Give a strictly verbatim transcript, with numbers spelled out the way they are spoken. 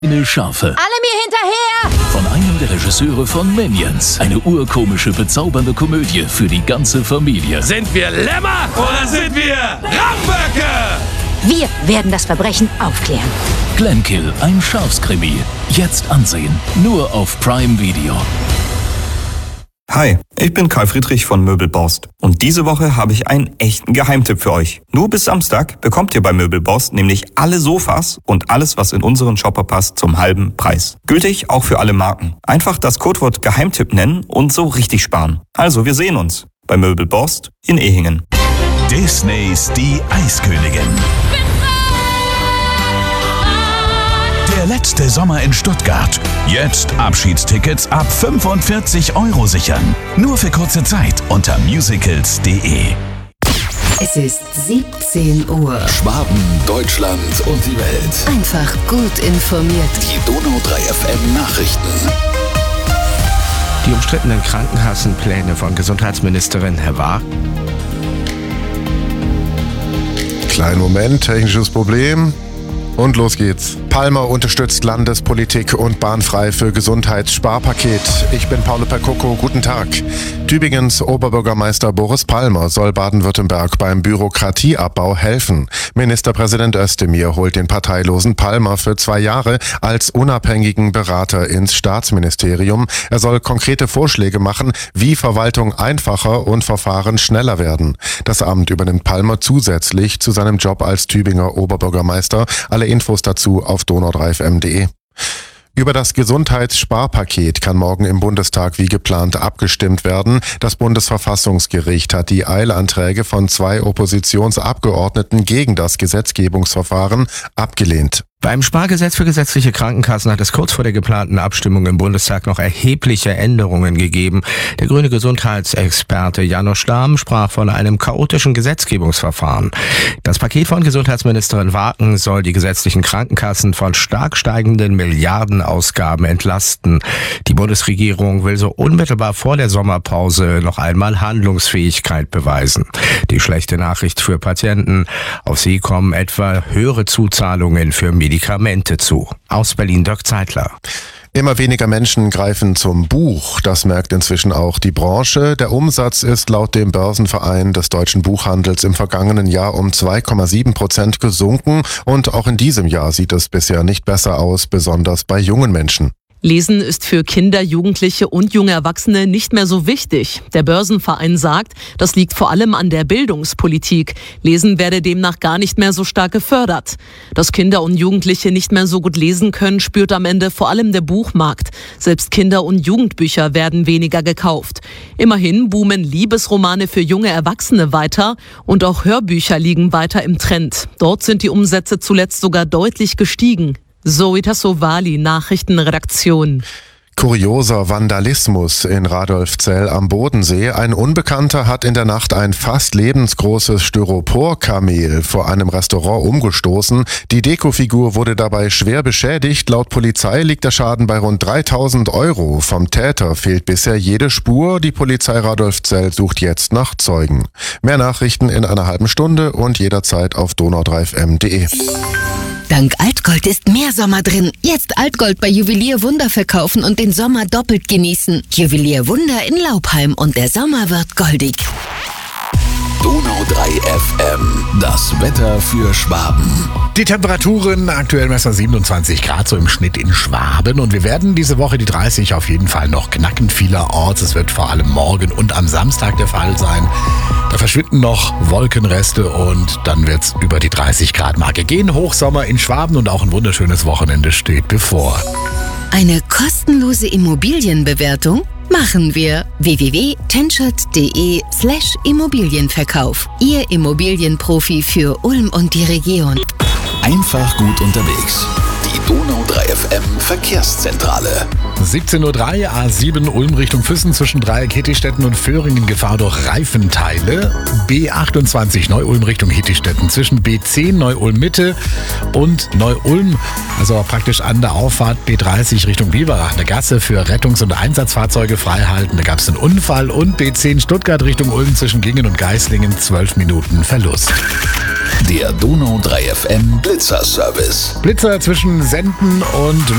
Eine Schafe. Alle mir hinterher! Von einem der Regisseure von Minions. Eine urkomische, bezaubernde Komödie für die ganze Familie. Sind wir Lämmer oder sind wir Raumböcke? Wir werden das Verbrechen aufklären. Glenkill, ein Schafskrimi. Jetzt ansehen. Nur auf Prime Video. Hi, ich bin Karl Friedrich von Möbelborst und diese Woche habe ich einen echten Geheimtipp für euch. Nur bis Samstag bekommt ihr bei Möbelborst nämlich alle Sofas und alles, was in unseren Shopper passt, zum halben Preis. Gültig auch für alle Marken. Einfach das Codewort Geheimtipp nennen und so richtig sparen. Also, wir sehen uns bei Möbelborst in Ehingen. Disneys Die Eiskönigin. Der letzte Sommer in Stuttgart. Jetzt Abschiedstickets ab fünfundvierzig Euro sichern. Nur für kurze Zeit unter musicals punkt de. Es ist siebzehn Uhr. Schwaben, Deutschland und die Welt. Einfach gut informiert. Die Donau drei F M Nachrichten. Die umstrittenen Krankenkassenpläne von Gesundheitsministerin Herr Waag. Kleinen Moment, technisches Problem. Und los geht's. Palmer unterstützt Landespolitik und bahnfrei für Gesundheitssparpaket. Ich bin Paolo Percoco, guten Tag. Tübingens Oberbürgermeister Boris Palmer soll Baden-Württemberg beim Bürokratieabbau helfen. Ministerpräsident Özdemir holt den parteilosen Palmer für zwei Jahre als unabhängigen Berater ins Staatsministerium. Er soll konkrete Vorschläge machen, wie Verwaltung einfacher und Verfahren schneller werden. Das Amt übernimmt Palmer zusätzlich zu seinem Job als Tübinger Oberbürgermeister. Alle Infos dazu auf donau drei F M punkt de. Über das Gesundheitssparpaket kann morgen im Bundestag wie geplant abgestimmt werden. Das Bundesverfassungsgericht hat die Eilanträge von zwei Oppositionsabgeordneten gegen das Gesetzgebungsverfahren abgelehnt. Beim Spargesetz für gesetzliche Krankenkassen hat es kurz vor der geplanten Abstimmung im Bundestag noch erhebliche Änderungen gegeben. Der grüne Gesundheitsexperte Janusz Stamm sprach von einem chaotischen Gesetzgebungsverfahren. Das Paket von Gesundheitsministerin Wagen soll die gesetzlichen Krankenkassen von stark steigenden Milliardenausgaben entlasten. Die Bundesregierung will so unmittelbar vor der Sommerpause noch einmal Handlungsfähigkeit beweisen. Die schlechte Nachricht für Patienten: Auf sie kommen etwa höhere Zuzahlungen für Medikamente zu. Aus Berlin Dirk Zeitler. Immer weniger Menschen greifen zum Buch. Das merkt inzwischen auch die Branche. Der Umsatz ist laut dem Börsenverein des deutschen Buchhandels im vergangenen Jahr um zwei Komma sieben Prozent gesunken. Und auch in diesem Jahr sieht es bisher nicht besser aus, besonders bei jungen Menschen. Lesen ist für Kinder, Jugendliche und junge Erwachsene nicht mehr so wichtig. Der Börsenverein sagt, das liegt vor allem an der Bildungspolitik. Lesen werde demnach gar nicht mehr so stark gefördert. Dass Kinder und Jugendliche nicht mehr so gut lesen können, spürt am Ende vor allem der Buchmarkt. Selbst Kinder- und Jugendbücher werden weniger gekauft. Immerhin boomen Liebesromane für junge Erwachsene weiter und auch Hörbücher liegen weiter im Trend. Dort sind die Umsätze zuletzt sogar deutlich gestiegen. Zoe Tassovali, Nachrichtenredaktion. Kurioser Vandalismus in Radolfzell am Bodensee. Ein Unbekannter hat in der Nacht ein fast lebensgroßes Styropor-Kamel vor einem Restaurant umgestoßen. Die Dekofigur wurde dabei schwer beschädigt. Laut Polizei liegt der Schaden bei rund dreitausend Euro. Vom Täter fehlt bisher jede Spur. Die Polizei Radolfzell sucht jetzt nach Zeugen. Mehr Nachrichten in einer halben Stunde und jederzeit auf donau drei F M punkt de. Dank Altgold ist mehr Sommer drin. Jetzt Altgold bei Juwelier Wunder verkaufen und den Sommer doppelt genießen. Juwelier Wunder in Laubheim und der Sommer wird goldig. Donau drei F M, das Wetter für Schwaben. Die Temperaturen aktuell messen siebenundzwanzig Grad so im Schnitt in Schwaben und wir werden diese Woche die dreißig auf jeden Fall noch knacken vielerorts. Es wird vor allem morgen und am Samstag der Fall sein. Da verschwinden noch Wolkenreste und dann wird's über die dreißig Grad Marke gehen. Hochsommer in Schwaben und auch ein wunderschönes Wochenende steht bevor. Eine kostenlose Immobilienbewertung machen wir. w w w punkt tenschert punkt de slash Immobilienverkauf. Ihr Immobilienprofi für Ulm und die Region. Einfach gut unterwegs. Die Donau drei F M Verkehrszentrale. siebzehn Uhr drei, A sieben Ulm Richtung Füssen zwischen Dreieck Hittistetten und Föhringen Gefahr durch Reifenteile. B achtundzwanzig Neu-Ulm Richtung Hittistetten zwischen B zehn Neu-Ulm Mitte und Neu-Ulm, also praktisch an der Auffahrt B dreißig Richtung Biberach, eine Gasse für Rettungs- und Einsatzfahrzeuge freihalten. Da gab es einen Unfall und B zehn Stuttgart Richtung Ulm zwischen Gingen und Geislingen zwölf Minuten Verlust. Der Donau drei F M Blitzer Service. Blitzer zwischen Senden und